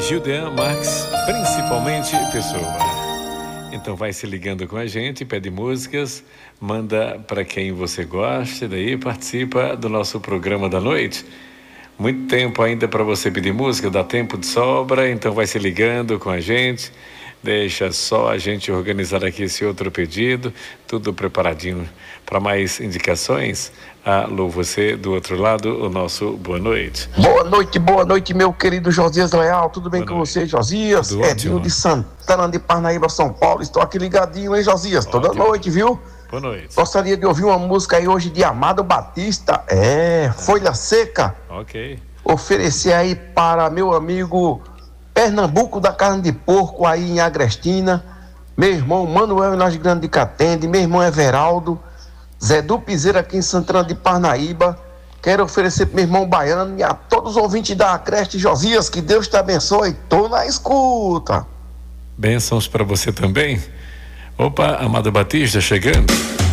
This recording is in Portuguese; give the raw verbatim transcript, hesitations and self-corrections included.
Gildean Marques, principalmente Pessoa. Então vai se ligando com a gente, pede músicas, manda para quem você gosta, daí participa do nosso programa da noite. Muito tempo ainda para você pedir música, dá tempo de sobra, então vai se ligando com a gente. Deixa só a gente organizar aqui esse outro pedido, tudo preparadinho para mais indicações. Alô, você do outro lado, o nosso boa noite. Boa noite, boa noite, meu querido Josias Leal. Tudo bem boa com noite. Você, Josias? Tudo Edinho ótimo. De Santana de Parnaíba, São Paulo. Estou aqui ligadinho, hein, Josias? Ótimo. Toda noite, viu? Boa noite. Gostaria de ouvir uma música aí hoje de Amado Batista. É, Folha Seca. Ok. Oferecer aí para meu amigo Pernambuco da Carne de Porco aí em Agrestina, meu irmão Manuel Nas Grande de Catende, meu irmão Everaldo, Zé do Piseiro aqui em Santana de Parnaíba. Quero oferecer para meu irmão Baiano e a todos os ouvintes da Agreste Josias, que Deus te abençoe. Tô na escuta. Bênçãos para você também. Opa, Amado Batista chegando.